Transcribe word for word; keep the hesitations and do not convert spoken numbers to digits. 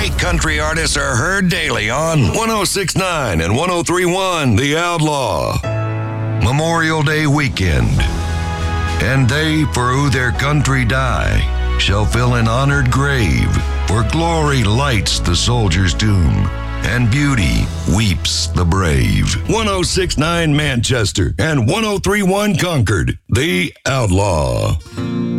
Great country artists are heard daily on one oh six point nine and one oh three point one The Outlaw. Memorial Day weekend. And they, for who their country die, shall fill an honored grave, for glory lights the soldier's tomb, and beauty weeps the brave. one oh six point nine Manchester and one oh three point one Concord, The Outlaw.